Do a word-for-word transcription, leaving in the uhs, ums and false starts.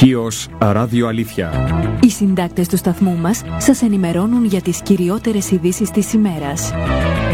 Χίος Ράδιο Αλήθεια. Οι συντάκτες του σταθμού μας σας ενημερώνουν για τις κυριότερες ειδήσεις της ημέρας.